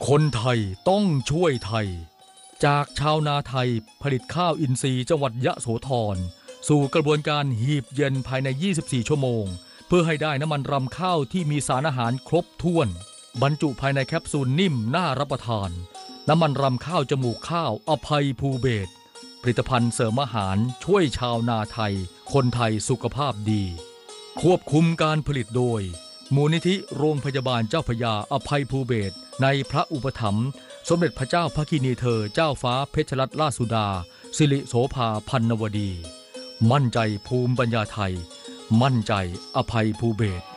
คนไทยต้องช่วยไทยจากชาวนาไทยผลิตข้าวอินทรีย์จังหวัดยะโสธรสู่กระบวนการหีบเย็นภายใน24ชั่วโมงเพื่อให้ได้น้ำมันรำข้าวที่มีสารอาหารครบถ้วนบรรจุภายในแคปซูลนิ่มน่ารับประทานน้ำมันรำข้าวจมูกข้าวอภัยภูเบศรผลิตภัณฑ์เสริมอาหารช่วยชาวนาไทยคนไทยสุขภาพดีควบคุมการผลิตโดยมูลนิธิโรงพยาบาลเจ้าพระยาอภัยภูเบศรในพระอุปถัมภ์สมเด็จพระเจ้าพระกินีเธอเจ้าฟ้าเพชรรัตนราชสุดาสิริโสภาพันนวดีมั่นใจภูมิปัญญาไทยมั่นใจอภัยภูเบศร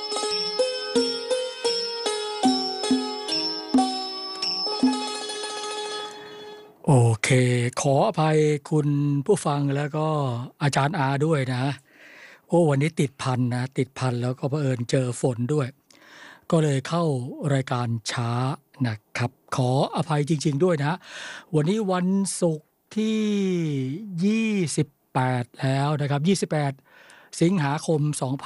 โอเคขออภัยคุณผู้ฟังแล้วก็อาจารย์อาด้วยนะโอ้วันนี้ติดพันแล้วก็เผอิญเจอฝนด้วยก็เลยเข้ารายการช้านะครับขออภัยจริงๆด้วยนะวันนี้วันศุกร์ที่28แล้วนะครับ28สิงหาคม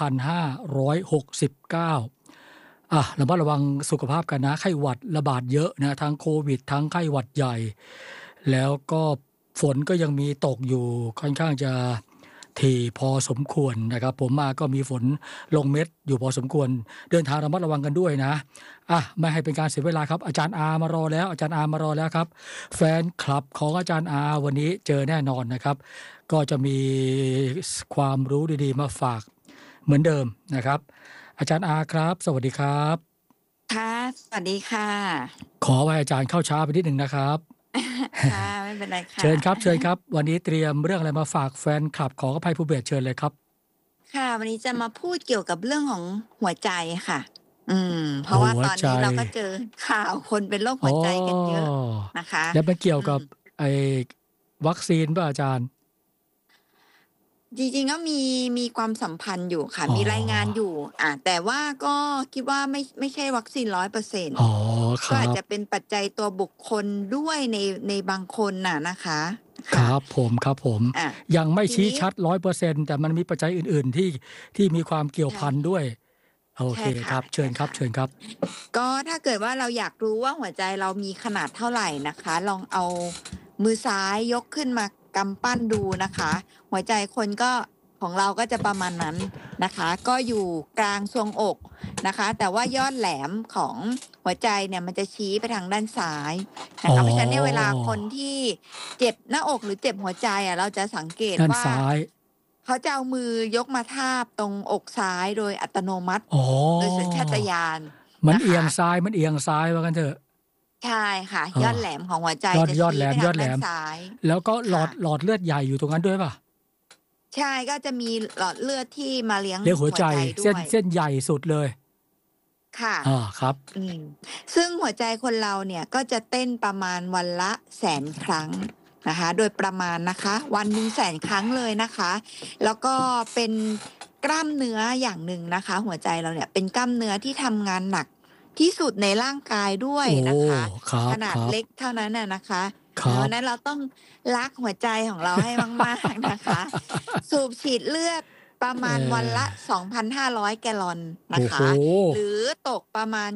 2569ระมัดระวังสุขภาพกันนะไข้หวัดระบาดเยอะนะทั้งโควิดทั้งไข้หวัดใหญ่แล้วก็ฝนก็ยังมีตกอยู่ค่อนข้างจะที่พอสมควรนะครับผมมาก็มีฝนลงเม็ดอยู่พอสมควรเดินทางระมัดระวังกันด้วยนะไม่ให้เป็นการเสียเวลาครับอาจารย์อามารอแล้วครับแฟนคลับของอาจารย์อาวันนี้เจอแน่นอนนะครับก็จะมีความรู้ดีๆมาฝากเหมือนเดิมนะครับอาจารย์อาครับสวัสดีครับค่ะสวัสดีค่ะขอให้อาจารย์เข้าช้าไปนิดนึงนะครับค่ะไม่เป็นไรค่ะเชิญครับวันนี้เตรียมเรื่องอะไรมาฝากแฟนคลับของอภัยภูเบศรเชิญเลยครับค่ะวันนี้จะมาพูดเกี่ยวกับเรื่องของหัวใจค่ะเพราะว่าตอนนี้เราก็เจอข่าวคนเป็นโรคหัวใจกันเยอะนะคะแล้วมันเกี่ยวกับไอ้วัคซีนป่ะอาจารย์จริงๆก็มีความสัมพันธ์อยู่ค่ะมีรายงานอยู่แต่ว่าก็คิดว่าไม่ใช่วัคซีน 100% ก็อาจจะเป็นปัจจัยตัวบุคคลด้วยในบางคนนะคะครับผมยังไม่ชี้ชัด 100% แต่มันมีปัจจัยอื่นๆที่มีความเกี่ยวพันด้วยโอเคครับเชิญครับก็ถ้าเกิดว่าเราอยากรู้ว่าหัวใจเรามีขนาดเท่าไหร่นะคะลองเอามือซ้ายยกขึ้นมากำปั้นดูนะคะหัวใจคนก็ของเราก็จะประมาณนั้นนะคะก็อยู่กลางทรวงอกนะคะแต่ว่ายอดแหลมของหัวใจเนี่ยมันจะชี้ไปทางด้านซ้ายนะคะเพราะฉะนั้นเวลาคนที่เจ็บหน้าอกหรือเจ็บหัวใจเราจะสังเกตว่าเขาจะเอามือยกมาทาบตรงอกซ้ายโดยอัตโนมัติโดยสัญชาตญาณมันเอียงซ้ายว่ากันเถอะใช่ค่ะยอดแหลมของหัวใจจะชี้ไปทางด้านซ้ายแล้วก็หลอดเลือดใหญ่อยู่ตรงนั้นด้วยป่ะใช่ก็จะมีหลอดเลือดที่มาเลี้ยงหัวใจด้วยเส้นใหญ่สุดเลยค่ะครับซึ่งหัวใจคนเราเนี่ยก็จะเต้นประมาณวันละ100,000 ครั้งนะคะโดยประมาณนะคะวันนึง100,000 ครั้งเลยนะคะแล้วก็เป็นกล้ามเนื้ออย่างหนึ่งนะคะหัวใจเราเนี่ยเป็นกล้ามเนื้อที่ทำงานหนักที่สุดในร่างกายด้วยนะคะขนาดเล็กเท่านั้นนะคะเพราะนั้นเราต้องรักหัวใจของเราให้มากๆนะคะสูบฉีดเลือดประมาณวันละ 2,500 แกลลอนนะคะหรือตกประมาณ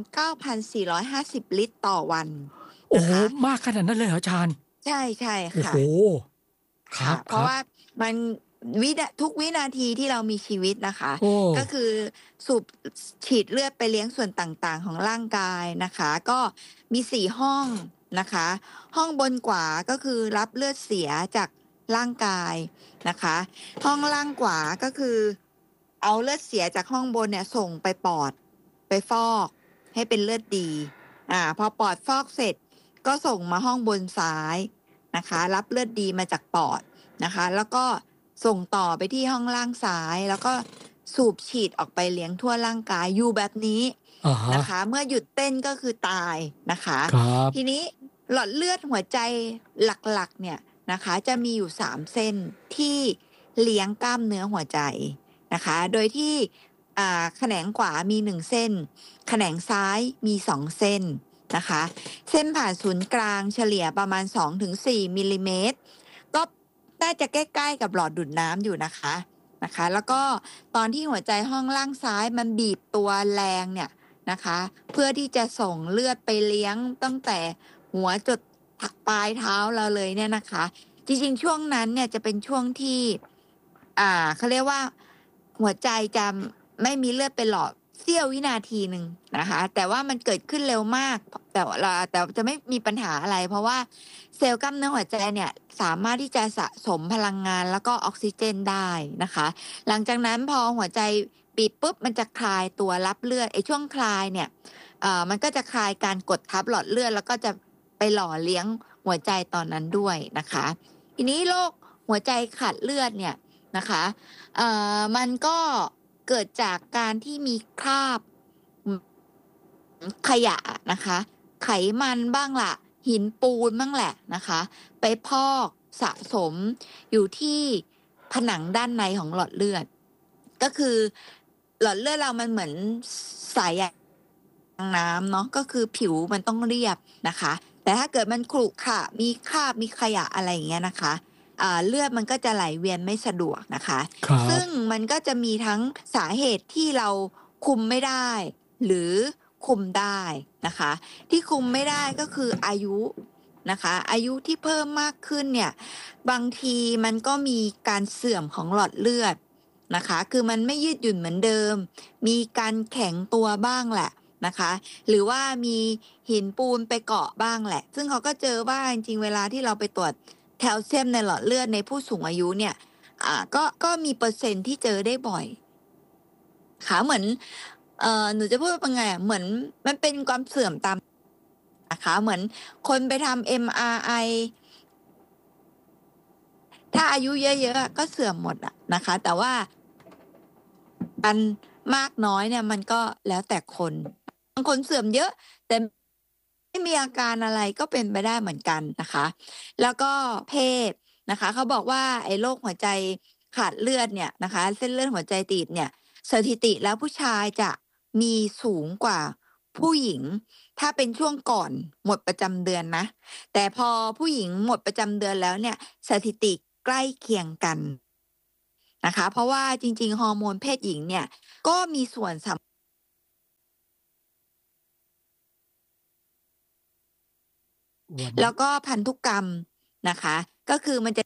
9,450 ลิตรต่อวันโอ้โหมากขนาดนั้นเลยเหรออาจารย์ใช่ค่ะโอ้โหครับเพราะว่ามันทุกวินาทีที่เรามีชีวิตนะคะก็คือสูบฉีดเลือดไปเลี้ยงส่วนต่างๆของร่างกายนะคะก็มี4ห้องนะคะห้องบนขวาก็คือรับเลือดเสียจากร่างกายนะคะห้องล่างขวาก็คือเอาเลือดเสียจากห้องบนเนี่ยส่งไปปอดไปฟอกให้เป็นเลือดดีพอปอดฟอกเสร็จก็ส่งมาห้องบนซ้ายนะคะรับเลือดดีมาจากปอดนะคะแล้วก็ส่งต่อไปที่ห้องล่างซ้ายแล้วก็สูบฉีดออกไปเลี้ยงทั่วร่างกายอยู่แบบนี้นะคะเมื่อหยุดเต้นก็คือตายนะคะทีนี้หลอดเลือดหัวใจหลักๆเนี่ยนะคะจะมีอยู่3เส้นที่เลี้ยงกล้ามเนื้อหัวใจนะคะโดยที่แขนงขวามี1เส้นแขนงซ้ายมี2เส้นนะคะเส้นผ่านศูนย์กลางเฉลี่ยประมาณ 2-4 มิลลิเมตรก็น่าจะใกล้ๆกับหลอดดูดน้ำอยู่นะคะแล้วก็ตอนที่หัวใจห้องล่างซ้ายมันบีบตัวแรงเนี่ยนะคะ เพื่อที่จะส่งเลือดไปเลี้ยงตั้งแต่หัวจดปลายเท้าเราเลยเนี่ยนะคะ จริงๆช่วงนั้นเนี่ยจะเป็นช่วงที่เขาเรียกว่าหัวใจจะไม่มีเลือดไปหล่อเสี้ยววินาทีหนึ่งนะคะ แต่ว่ามันเกิดขึ้นเร็วมากแต่จะไม่มีปัญหาอะไร เพราะว่าเซลล์กล้ามเนื้อหัวใจเนี่ยสามารถที่จะสะสมพลังงานแล้วก็ออกซิเจนได้นะคะ หลังจากนั้นพอหัวใจบีบปุ๊บมันจะคลายตัวรับเลือดไอ้ช่วงคลายเนี่ยมันก็จะคลายการกดทับหลอดเลือดแล้วก็จะไปหล่อเลี้ยงหัวใจตอนนั้นด้วยนะคะ ทีนี้โรคหัวใจขาดเลือดเนี่ยนะคะมันก็เกิดจากการที่มีคราบขยะนะคะไขมันบ้างละหินปูนบ้างแหละนะคะไปพอกสะสมอยู่ที่ผนังด้านในของหลอดเลือดก็คือหลอดเลือดเรามันเหมือนสายน้ำเนาะก็คือผิวมันต้องเรียบนะคะแต่ถ้าเกิดมันขรุขระมีคราบมีขยะอะไรอย่างเงี้ยนะคะเลือดมันก็จะไหลเวียนไม่สะดวกนะคะซึ่งมันก็จะมีทั้งสาเหตุที่เราคุมไม่ได้หรือคุมได้นะคะที่คุมไม่ได้ก็คืออายุนะคะอายุที่เพิ่มมากขึ้นเนี่ยบางทีมันก็มีการเสื่อมของหลอดเลือดนะคะคือมันไม่ยืดหยุ่นเหมือนเดิมมีการแข็งตัวบ้างแหละนะคะหรือว่ามีหินปูนไปเกาะบ้างแหละซึ่งเขาก็เจอว่าจริงๆเวลาที่เราไปตรวจแคลเซียมในหลอดเลือดในผู้สูงอายุเนี่ยก็มีเปอร์เซ็นต์ที่เจอได้บ่อยค่ะเหมือนหนูจะพูดว่าไงเหมือนมันเป็นความเสื่อมตามนะคะเหมือนคนไปทำ MRI ถ้าอายุเยอะๆก็เสื่อมหมดอะนะคะแต่ว่าอันมากน้อยเนี่ยมันก็แล้วแต่คนบางคนเสื่อมเยอะแต่ไม่มีอาการอะไรก็เป็นไปได้เหมือนกันนะคะแล้วก็เพศนะคะเขาบอกว่าไอ้โรคหัวใจขาดเลือดเนี่ยนะคะเส้นเลือดหัวใจตีบเนี่ยสถิติแล้วผู้ชายจะมีสูงกว่าผู้หญิงถ้าเป็นช่วงก่อนหมดประจำเดือนนะแต่พอผู้หญิงหมดประจำเดือนแล้วเนี่ยสถิติใกล้เคียงกันนะคะเพราะว่าจริงๆฮอร์โมนเพศหญิงเนี่ยก็มีส่วนสำคัญแล้วก็พันธุกรรมนะคะก็คือมันจะ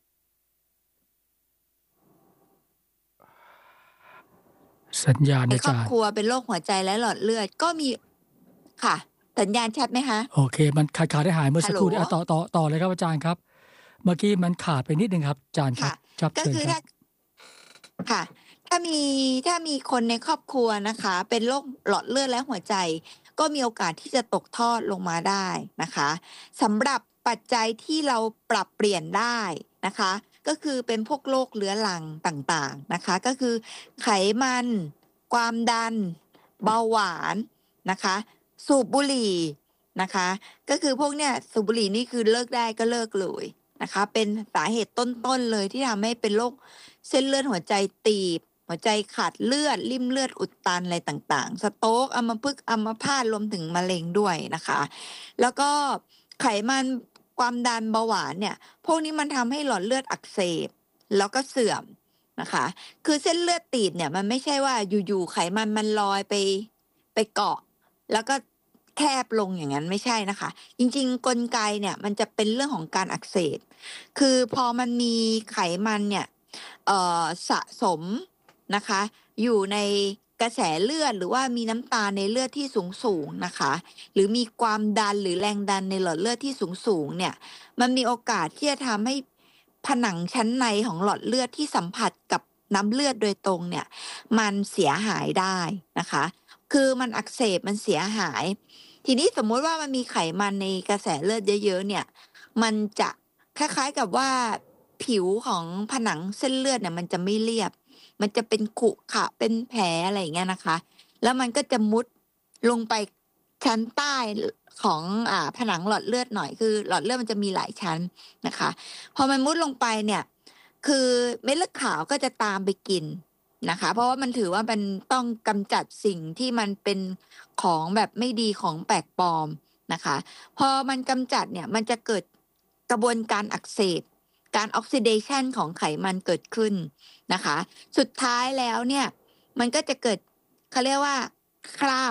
สัญญาณในครอบอาจารย์ครัวเป็นโรคหัวใจและหลอดเลือดก็มีค่ะสัญญาณชัดไหมคะโอเคมันขาดได้หายเมื่อสักครู่นี้ต่อเลยครับอาจารย์ครับเมื่อกี้มันขาดไปนิดนึงครับอาจารย์ครับก็คือถ้ามีคนในครอบครัวนะคะเป็นโรคหลอดเลือดและหัวใจก็มีโอกาสที่จะตกทอดลงมาได้นะคะสำหรับปัจจัยที่เราปรับเปลี่ยนได้นะคะก็คือเป็นพวกโรคเรื้อรังต่างๆนะคะก็คือไขมันความดันเบาหวานนะคะสูบบุหรี่นะคะก็คือพวกเนี้ยสูบบุหรี่นี่คือเลิกได้ก็เลิกเลยนะคะเป็นสาเหตุต้นๆเลยที่ทำให้เป็นโรคเส้นเลือดหัวใจตีบหัวใจขาดเลือดริ่มเลือดอุดตันอะไรต่างๆสโตรกอัมพฤกษ์อัมพาตรวมถึงมะเร็งด้วยนะคะแล้วก็ไขมันความดันเบาหวานเนี่ยพวกนี้มันทำให้หลอดเลือดอักเสบแล้วก็เสื่อมนะคะคือเส้นเลือดตีบเนี่ยมันไม่ใช่ว่าอยู่ๆไขมันลอยไปเกาะแล้วก็แคบลงอย่างนั้นไม่ใช่นะคะจริงๆกลไกเนี่ยมันจะเป็นเรื่องของการอักเสบคือพอมันมีไขมันเนี่ยสะสมนะคะอยู่ในกระแสเลือดหรือว่ามีน้ำตาลในเลือดที่สูงนะคะหรือมีความดันหรือแรงดันในหลอดเลือดที่สูงเนี่ยมันมีโอกาสที่จะทำให้ผนังชั้นในของหลอดเลือดที่สัมผัสกับน้ำเลือดโดยตรงเนี่ยมันเสียหายได้นะคะคือมันอักเสบมันเสียหายทีนี้สมมติว่ามันมีไขมันในกระแสเลือดเยอะๆเนี่ยมันจะคล้ายๆกับว่าผิวของผนังเส้นเลือดเนี่ยมันจะไม่เรียบมันจะเป็นขรุขระเป็นแผลอะไรอย่างเงี้ยนะคะแล้วมันก็จะมุดลงไปชั้นใต้ของผนังหลอดเลือดหน่อยคือหลอดเลือดมันจะมีหลายชั้นนะคะพอมันมุดลงไปเนี่ยคือเม็ดเลือดขาวก็จะตามไปกินนะคะเพราะว่ามันถือว่ามันต้องกำจัดสิ่งที่มันเป็นของแบบไม่ดีของแปลกปลอมนะคะพอมันกำจัดเนี่ยมันจะเกิดกระบวนการอักเสบการออกซิเดชันของไขมันเกิดขึ้นนะคะสุดท้ายแล้วเนี่ยมันก็จะเกิดเขาเรียกว่าคราบ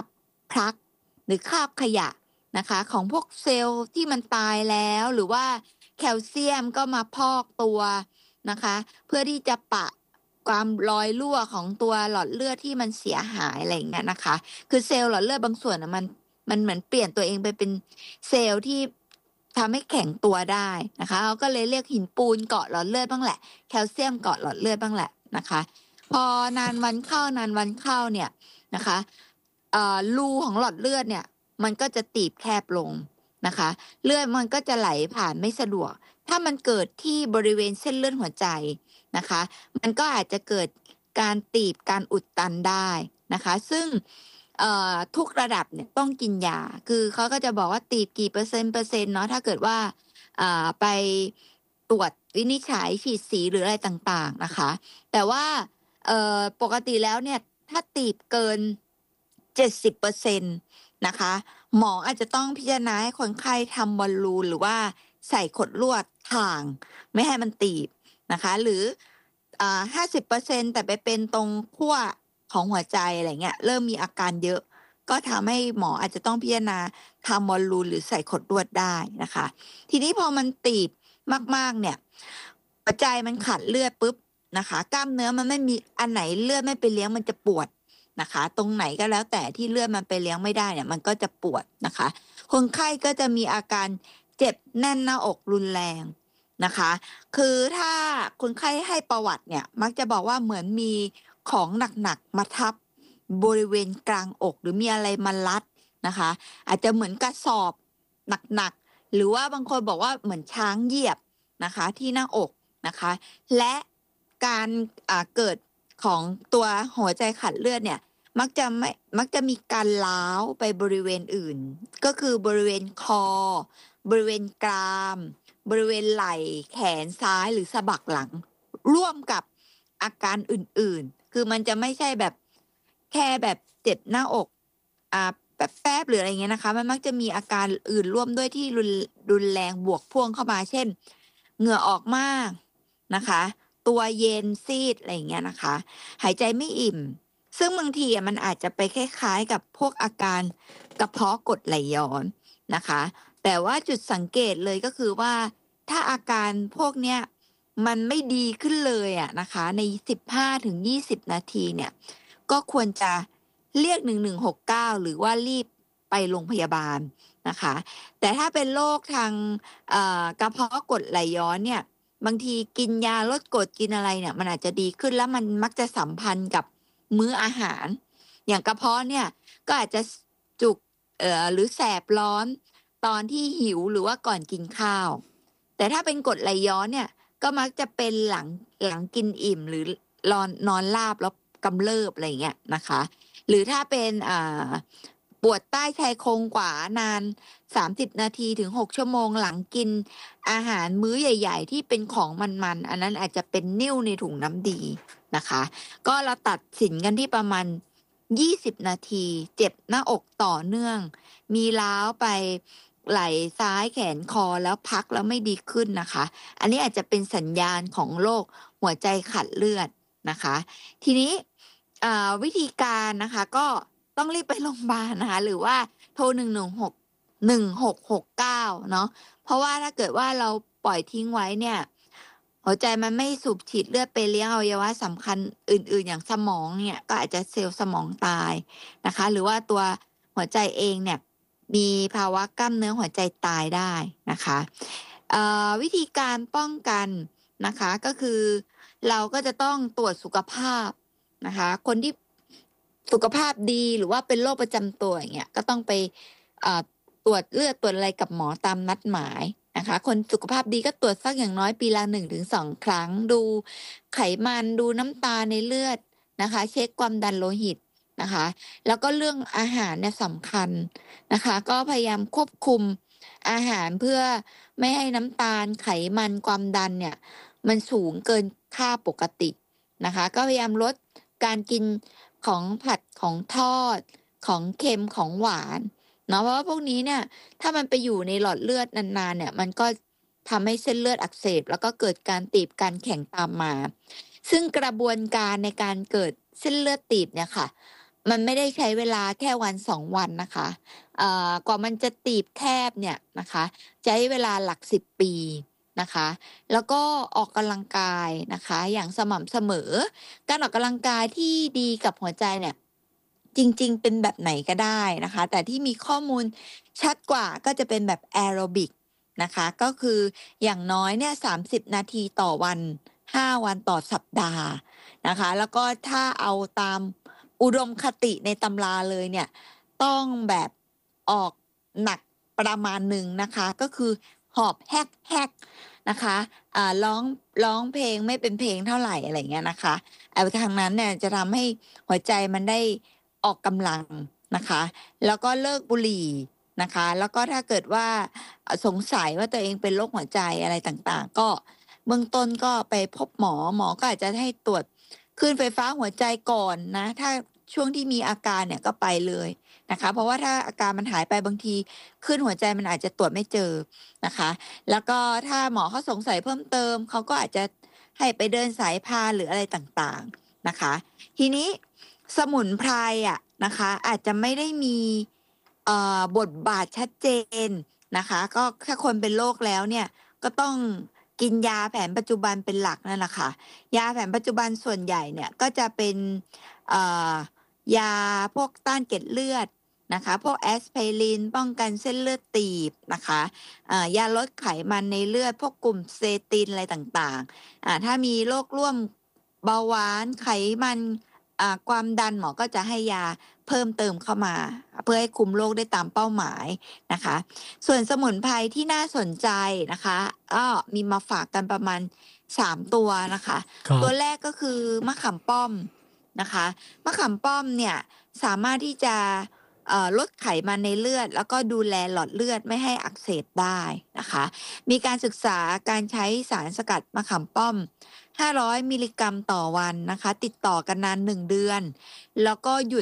พลักหรือคราบขยะนะคะของพวกเซลล์ที่มันตายแล้วหรือว่าแคลเซียมก็มาพอกตัวนะคะเพื่อที่จะปะความรอยรั่วของตัวหลอดเลือดที่มันเสียหายอะไรอย่างเงี้ยนะคะคือเซลล์หลอดเลือดบางส่วนมันเหมือนเปลี่ยนตัวเองไปเป็นเซลล์ที่ทำให้แข็งตัวได้นะคะเขาก็เลยเรียกหินปูนเกาะหลอดเลือดบ้างแหละแคลเซียมเกาะหลอดเลือดบ้างแหละนะคะพอนานวันเข้าเนี่ยนะคะรูของหลอดเลือดเนี่ยมันก็จะตีบแคบลงนะคะเลือดมันก็จะไหลผ่านไม่สะดวกถ้ามันเกิดที่บริเวณเส้นเลือดหัวใจนะคะมันก็อาจจะเกิดการตีบการอุดตันได้นะคะซึ่งทุกระดับเนี่ยต้องกินยาคือเขาก็จะบอกว่าตีบกี่เปอร์เซ็นต์เนาะถ้าเกิดว่าไปตรวจวินิจฉัยฉีดสีหรืออะไรต่างๆนะคะแต่ว่าปกติแล้วเนี่ยถ้าตีบเกิน 70% นะคะหมออาจจะต้องพิจารณาให้คนไข้ทำบอลลูนหรือว่าใส่ขดลวดถ่างไม่ให้มันตีบนะคะหรือ50% แต่ไปเป็นตรงขั้วของหัวใจอะไรเงี้ยเริ่มมีอาการเยอะก็ทำให้หมออาจจะต้องพิจารณาทำบอลลูนหรือใส่ขดลวดได้นะคะทีนี้พอมันตีบมากๆเนี่ยหัวใจมันขาดเลือดปุ๊บนะคะกล้ามเนื้อมันไม่มีอันไหนเลือดไม่ไปเลี้ยงมันจะปวดนะคะตรงไหนก็แล้วแต่ที่เลือดมันไปเลี้ยงไม่ได้เนี่ยมันก็จะปวดนะคะคนไข้ก็จะมีอาการเจ็บแน่นหน้าอกรุนแรงนะคะคือถ้าคนไข้ให้ประวัติเนี่ยมักจะบอกว่าเหมือนมีของหนักๆมาทับบริเวณกลางอกหรือมีอะไรมารัดนะคะอาจจะเหมือนกระสอบหนักๆหรือว่าบางคนบอกว่าเหมือนช้างเหยียบนะคะที่หน้าอกนะคะและการเกิดของตัวหัวใจขาดเลือดเนี่ยมักจะมีการล้าวไปบริเวณอื่นก็คือบริเวณคอบริเวณกรามบริเวณไหล่แขนซ้ายหรือสะบักหลังร่วมกับอาการอื่นๆคือมันจะไม่ใช่แบบแค่แบบเจ็บหน้าอกแป๊บๆหรืออะไรเงี้ยนะคะมันมักจะมีอาการอื่นร่วมด้วยที่รุนแรงบวกพ่วงเข้ามาเช่นเหงื่อออกมากนะคะตัวเย็นซีดอะไรอย่างเงี้ยนะคะหายใจไม่อิ่มซึ่งบางทีมันอาจจะไปคล้ายๆกับพวกอาการกระเพาะกรดไหลย้อนนะคะแต่ว่าจุดสังเกตเลยก็คือว่าถ้าอาการพวกเนี้ยมันไม่ดีขึ้นเลยนะคะใน 15-20 นาทีเนี่ยก็ควรจะเรียก1169หรือว่ารีบไปโรงพยาบาลนะคะแต่ถ้าเป็นโรคทางกระเพาะกรดไหลย้อนเนี่ยบางทีกินยาลดกรดกินอะไรเนี่ยมันอาจจะดีขึ้นแล้วมันมักจะสัมพันธ์กับมื้ออาหารอย่างกระเพาะเนี่ยก็อาจจะจุกหรือแสบร้อนตอนที่หิวหรือว่าก่อนกินข้าวแต่ถ้าเป็นกรดไหลย้อนเนี่ยก็มักจะเป็นหลังกินอิ่มหรือนอนราบแล้วกำเริบอะไรเงี้ยนะคะหรือถ้าเป็นปวดใต้ชายโครงขวานาน30 นาทีถึง6 ชั่วโมงหลังกินอาหารมื้อใหญ่ๆที่เป็นของมันๆอันนั้นอาจจะเป็นนิ่วในถุงน้ำดีนะคะก็เราตัดสินกันที่ประมาณ20 นาทีเจ็บหน้าอกต่อเนื่องมีร้าวไปไหล่ซ้ายแขนคอแล้วพักแล้วไม่ดีขึ้นนะคะอันนี้อาจจะเป็นสัญญาณของโรคหัวใจขาดเลือดนะคะทีนี้วิธีการนะคะก็ต้องรีบไปโรงพยาบาลนะคะหรือว่าโทร1669เนาะเพราะว่าถ้าเกิดว่าเราปล่อยทิ้งไว้เนี่ยหัวใจมันไม่สูบฉีดเลือดไปเลี้ยงอวัยวะสำคัญอื่นๆอย่างสมองเนี่ยก็อาจจะเซลล์สมองตายนะคะหรือว่าตัวหัวใจเองเนี่ยมีภาวะกล้ามเนื้อหัวใจตายได้นะคะวิธีการป้องกันนะคะก็คือเราก็จะต้องตรวจสุขภาพนะคะคนที่สุขภาพดีหรือว่าเป็นโรคประจำตัวอย่างเงี้ยก็ต้องไปตรวจเลือดตรวจอะไรกับหมอตามนัดหมายนะคะคนสุขภาพดีก็ตรวจสักอย่างน้อยปีละ 1-2 ครั้งดูไขมันดูน้ำตาลในเลือดนะคะเช็คความดันโลหิตนะคะแล้วก็เรื่องอาหารเนี่ยสำคัญนะคะก็พยายามควบคุมอาหารเพื่อไม่ให้น้ำตาลไขมันความดันเนี่ยมันสูงเกินค่าปกตินะคะก็พยายามลดการกินของผัดของทอดของเค็มของหวานเนาะเพราะว่าพวกนี้เนี่ยถ้ามันไปอยู่ในหลอดเลือดนานๆเนี่ยมันก็ทำให้เส้นเลือดอักเสบแล้วก็เกิดการตีบการแข็งตามมาซึ่งกระบวนการในการเกิดเส้นเลือดตีบเนี่ยค่ะมันไม่ได้ใช้เวลาแค่วัน2วันนะคะกว่ามันจะตีบแคบเนี่ยนะคะใช้เวลาหลัก10ปีนะคะแล้วก็ออกกำลังกายนะคะอย่างสม่ำเสมอการออกกำลังกายที่ดีกับหัวใจเนี่ยจริงๆเป็นแบบไหนก็ได้นะคะแต่ที่มีข้อมูลชัดกว่าก็จะเป็นแบบแอโรบิกนะคะก็คืออย่างน้อยเนี่ย30นาทีต่อวัน5วันต่อสัปดาห์นะคะแล้วก็ถ้าเอาตามอุดมคติในตำราเลยเนี่ยต้องแบบออกหนักประมาณหนึ่งนะคะก็คือหอบแฮกๆนะคะร้องเพลงไม่เป็นเพลงเท่าไหร่อะไรเงี้ยนะคะทางนั้นเนี่ยจะทำให้หัวใจมันได้ออกกำลังนะคะแล้วก็เลิกบุหรี่นะคะแล้วก็ถ้าเกิดว่าสงสัยว่าตัวเองเป็นโรคหัวใจอะไรต่างๆก็เบื้องต้นก็ไปพบหมอก็อาจจะให้ตรวจคลื่นไฟฟ้าหัวใจก่อนนะถ้าช่วงที่มีอาการเนี่ยก็ไปเลยนะคะเพราะว่าถ้าอาการมันหายไปบางทีคลื่นหัวใจมันอาจจะตรวจไม่เจอนะคะแล้วก็ถ้าหมอเขาสงสัยเพิ่มเติมเขาก็อาจจะให้ไปเดินสายพานหรืออะไรต่างๆนะคะทีนี้สมุนไพรนะคะอาจจะไม่ได้มีบทบาทชัดเจนนะคะก็ถ้าคนเป็นโรคแล้วเนี่ยก็ต้องกินยาแผนปัจจุบันเป็นหลักนั่นแหละค่ะยาแผนปัจจุบันส่วนใหญ่เนี่ยก็จะเป็นยาพวกต้านเกล็ดเลือดนะคะพวกแอสไพรินป้องกันเส้นเลือดตีบนะคะยาลดไขมันในเลือดพวกกลุ่มเซตินอะไรต่างๆถ้ามีโรคร่วมเบาหวานไขมันความดันหมอก็จะให้ยาเพิ่มเติมเข้ามาเพื่อให้คุมโรคได้ตามเป้าหมายนะคะส่วนสมุนไพรที่น่าสนใจนะคะก็มีมาฝากกันประมาณ3ตัวนะคะตัวแรกก็คือมะขามป้อมนะคะมะขามป้อมเนี่ยสามารถที่จะลดไขมันในเลือดแล้วก็ดูแลหลอดเลือดไม่ให้อักเสบได้นะคะมีการศึกษาการใช้สารสกัดมะขามป้อม500มิลลิกรัมต่อวันนะคะติดต่อกันนาน1เดือนแล้วก็หยุด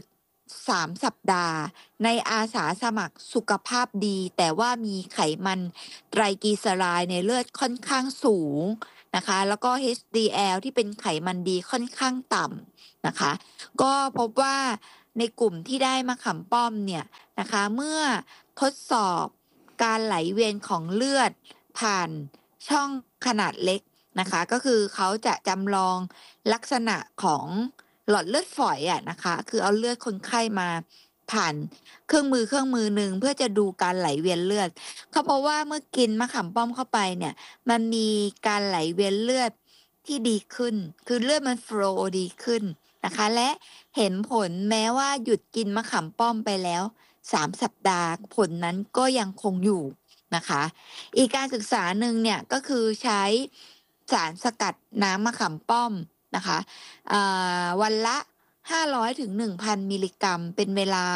3สัปดาห์ในอาสาสมัครสุขภาพดีแต่ว่ามีไขมันไตรกลีเซอไรด์ในเลือดค่อนข้างสูงนะคะแล้วก็ HDL ที่เป็นไขมันดีค่อนข้างต่ำนะคะก็พบว่าในกลุ่มที่ได้มะขามป้อมเนี่ยนะคะเมื่อทดสอบการไหลเวียนของเลือดผ่านช่องขนาดเล็กนะคะก็คือเขาจะจำลองลักษณะของหลอดเลือดฝอยนะคะคือเอาเลือดคนไข้มาผ่านเครื่องมือหนึ่งเพื่อจะดูการไหลเวียนเลือดเขาเพราะว่าเมื่อกินมะขามป้อมเข้าไปเนี่ยมันมีการไหลเวียนเลือดที่ดีขึ้นคือเลือดมันโฟลว์ดีขึ้นนะคะและเห็นผลแม้ว่าหยุดกินมะขามป้อมไปแล้ว3สัปดาห์ผลนั้นก็ยังคงอยู่นะคะอีกการศึกษาหนึ่งเนี่ยก็คือใช้สารสกัดน้ำมะขามป้อมนะคะวันละ500ถึง 1,000 มิลลิกรัมเป็นเวลา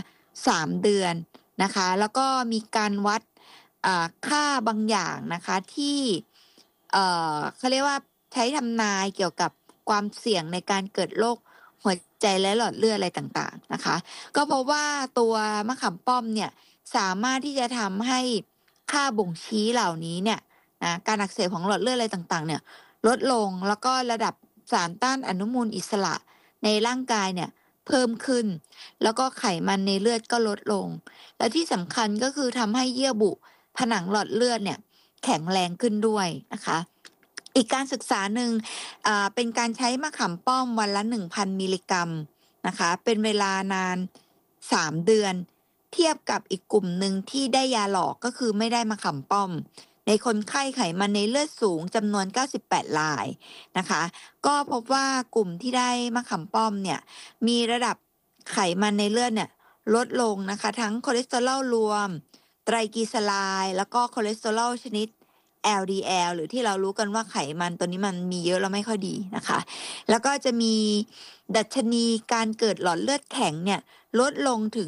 3เดือนนะคะแล้วก็มีการวัดค่าบางอย่างนะคะที่เขาเรียกว่าใช้ทำนายเกี่ยวกับความเสี่ยงในการเกิดโรคหัวใจและหลอดเลือดอะไรต่างๆนะคะก็เพราะว่าตัวมะขามป้อมเนี่ยสามารถที่จะทำให้ค่าบ่งชี้เหล่านี้เนี่ยนะการอักเสบของหลอดเลือดอะไรต่างๆเนี่ยลดลงแล้วก็ระดับสารต้านอนุมูลอิสระในร่างกายเนี่ยเพิ่มขึ้นแล้วก็ไขมันในเลือดก็ลดลงและที่สำคัญก็คือทำให้เยื่อบุผนังหลอดเลือดเนี่ยแข็งแรงขึ้นด้วยนะคะอีกการศึกษาหนึ่งเป็นการใช้มะขามป้อมวันละ 1,000 มิลลิกรัมนะคะเป็นเวลานาน3เดือนเทียบกับอีกกลุ่มหนึ่งที่ได้ยาหลอกก็คือไม่ได้มะขามป้อมในคนไข้ไขมันในเลือดสูงจำนวน98รายนะคะก็พบว่ากลุ่มที่ได้มะขามป้อมเนี่ยมีระดับไขมันในเลือดเนี่ยลดลงนะคะทั้งคอเลสเตอรอลรวมไตรกลีเซอไรด์แล้วก็คอเลสเตอรอลชนิด LDL หรือที่เรารู้กันว่าไขมันตัวนี้มันมีเยอะแล้วไม่ค่อยดีนะคะแล้วก็จะมีดัชนีการเกิดหลอดเลือดแข็งเนี่ยลดลงถึง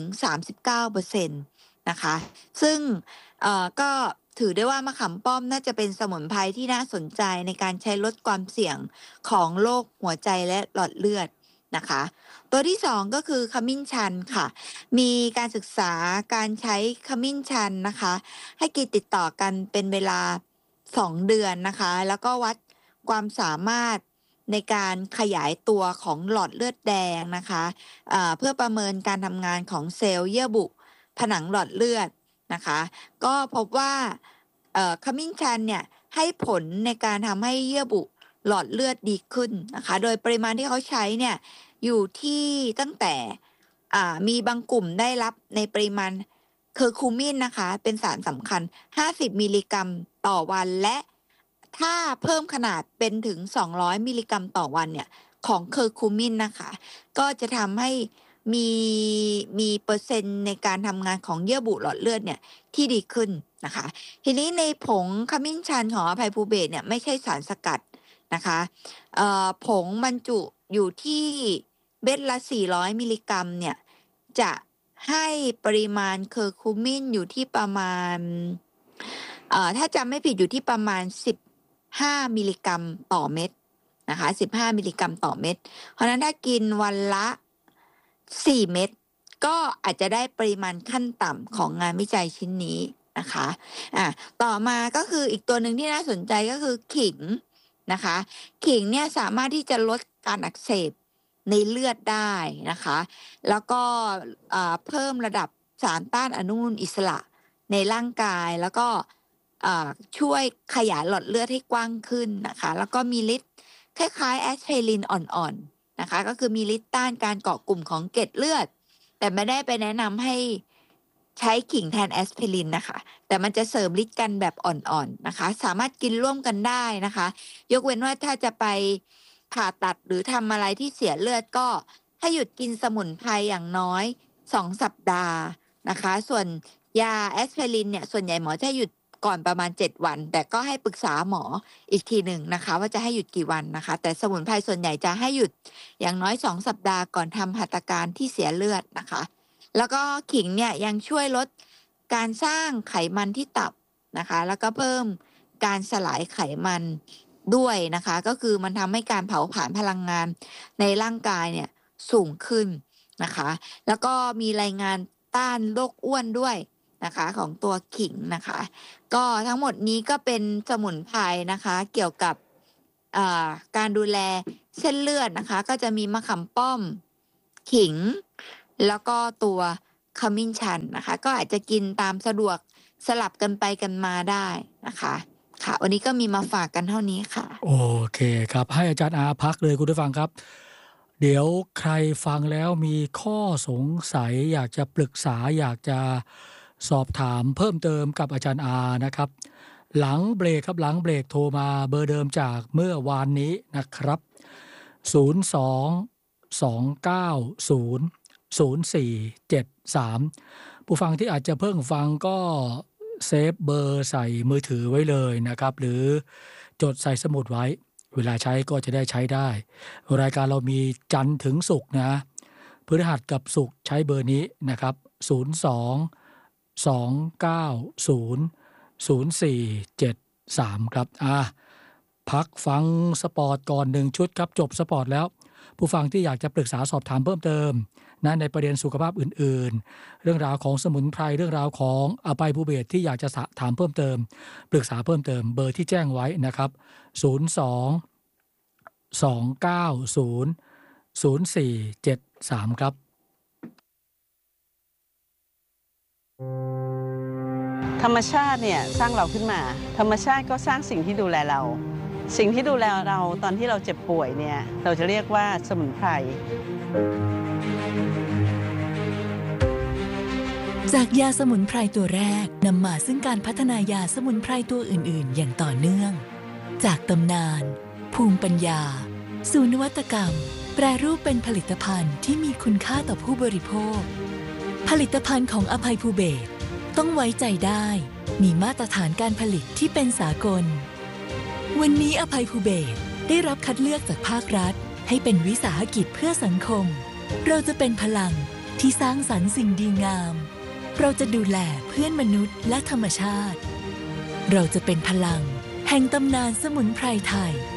39% นะคะซึ่งก็ถือได้ว่ามะขามป้อมน่าจะเป็นสมุนไพรที่น่าสนใจในการใช้ลดความเสี่ยงของโรคหัวใจและหลอดเลือดนะคะตัวที่2ก็คือขมิ้นชันค่ะมีการศึกษาการใช้ขมิ้นชันนะคะให้กินติดต่อกันเป็นเวลา2เดือนนะคะแล้วก็วัดความสามารถในการขยายตัวของหลอดเลือดแดงนะคะเพื่อประเมินการทำงานของเซลล์เยื่อบุผนังหลอดเลือดนะคะก็พบว่าขมิ้นชันเนี่ยให้ผลในการทำให้เยื่อบุหลอดเลือดดีขึ้นนะคะโดยปริมาณที่เขาใช้เนี่ยอยู่ที่ตั้งแต่มีบางกลุ่มได้รับในปริมาณเคอร์คูมินนะคะเป็นสารสำคัญ50มิลลิกรัมต่อวันและถ้าเพิ่มขนาดเป็นถึง200มิลลิกรัมต่อวันเนี่ยของเคอร์คูมินนะคะก็จะทำให้มีเปอร์เซ็นต์ในการทำงานของเยื่อบุหลอดเลือดเนี่ยที่ดีขึ้นนะคะทีนี้ในผงขมิ้นชันของอภัยภูเบศรเนี่ยไม่ใช่สารสกัดนะคะผงบรรจุอยู่ที่เม็ดละ400มิลลิกรัมเนี่ยจะให้ปริมาณเคอร์คูมินอยู่ที่ประมาณถ้าจำไม่ผิดอยู่ที่ประมาณ15มิลลิกรัมต่อเม็ดนะคะ15มิลลิกรัมต่อเม็ดเพราะนั้นถ้ากินวันละ4เม็ดก็อาจจะได้ปริมาณขั้นต่ำของงานวิจัยชิ้นนี้นะคะต่อมาก็คืออีกตัวหนึ่งที่น่าสนใจก็คือขิงนะคะขิงเนี่ยสามารถที่จะลดการอักเสบในเลือดได้นะคะแล้วก็เพิ่มระดับสารต้านอนุมูลอิสระในร่างกายแล้วก็ช่วยขยายหลอดเลือดให้กว้างขึ้นนะคะแล้วก็มีฤทธิ์คล้ายๆแอสไพรินอ่อนๆนะคะก็คือมีฤทธิ์ต้านการเกาะกลุ่มของเกล็ดเลือดแต่ไม่ได้ไปแนะนำให้ใช้ขิงแทนแอสไพรินนะคะแต่มันจะเสริมฤทธิ์กันแบบอ่อนๆนะคะสามารถกินร่วมกันได้นะคะยกเว้นว่าถ้าจะไปผ่าตัดหรือทำอะไรที่เสียเลือดก็ให้หยุดกินสมุนไพรอย่างน้อย2สัปดาห์นะคะส่วนยาแอสไพรินเนี่ยส่วนใหญ่หมอจะหยุดก่อนประมาณ7วันแต่ก็ให้ปรึกษาหมออีกทีหนึ่งนะคะว่าจะให้หยุดกี่วันนะคะแต่สมุนไพรส่วนใหญ่จะให้หยุดอย่างน้อย2สัปดาห์ก่อนทำหัตถการที่เสียเลือดนะคะแล้วก็ขิงเนี่ยยังช่วยลดการสร้างไขมันที่ตับนะคะแล้วก็เพิ่มการสลายไขมันด้วยนะคะก็คือมันทำให้การเผาผลาญพลังงานในร่างกายเนี่ยสูงขึ้นนะคะแล้วก็มีรายงานต้านโรคอ้วนด้วยนะคะของตัวขิงนะคะก็ทั้งหมดนี้ก็เป็นสมุนไพรนะคะเกี่ยวกับการดูแลเส้นเลือดนะคะก็จะมีมะขามป้อมขิงแล้วก็ตัวขมิ้นชันนะคะก็อาจจะกินตามสะดวกสลับกันไปกันมาได้นะคะค่ะวันนี้ก็มีมาฝากกันเท่านี้ค่ะโอเคครับให้อาจารย์อาพักเลยคุณผู้ฟังครับเดี๋ยวใครฟังแล้วมีข้อสงสัยอยากจะปรึกษาอยากจะสอบถามเพิ่มเติมกับอาจารย์อานะครับหลังเบรกครับหลังเบรกโทรมาเบอร์เดิมจากเมื่อวานนี้นะครับ02-290-0473ผู้ฟังที่อาจจะเพิ่งฟังก็เซฟเบอร์ใส่มือถือไว้เลยนะครับหรือจดใส่สมุดไว้เวลาใช้ก็จะได้ใช้ได้รายการเรามีจันทร์ถึงศุกร์นะพฤหัสกับศุกร์ใช้เบอร์นี้นะครับ02-290-0473ครับพักฟังสปอร์ตก่อน1ชุดครับจบสปอร์ตแล้วผู้ฟังที่อยากจะปรึกษาสอบถามเพิ่มเติมนะในประเด็นสุขภาพอื่นๆเรื่องราวของสมุนไพรเรื่องราวของอภัยภูเบศรที่อยากจะถามเพิ่มเติมปรึกษาเพิ่มเติมเบอร์ที่แจ้งไว้นะครับ02-290-0473ครับธรรมชาติเนี่ยสร้างเราขึ้นมาธรรมชาติก็สร้างสิ่งที่ดูแลเราสิ่งที่ดูแลเราตอนที่เราเจ็บป่วยเนี่ยเราจะเรียกว่าสมุนไพรจากยาสมุนไพรตัวแรกนำมาซึ่งการพัฒนายาสมุนไพรตัวอื่นๆอย่างต่อเนื่องจากตำนานภูมิปัญญาสู่นวัตกรรมแปรรูปเป็นผลิตภัณฑ์ที่มีคุณค่าต่อผู้บริโภคผลิตภัณฑ์ของอภัยภูเบศรต้องไว้ใจได้มีมาตรฐานการผลิตที่เป็นสากลวันนี้อภัยภูเบศรได้รับคัดเลือกจากภาครัฐให้เป็นวิสาหกิจเพื่อสังคมเราจะเป็นพลังที่สร้างสรรค์สิ่งดีงามเราจะดูแลเพื่อนมนุษย์และธรรมชาติเราจะเป็นพลังแห่งตำนานสมุนไพรไทย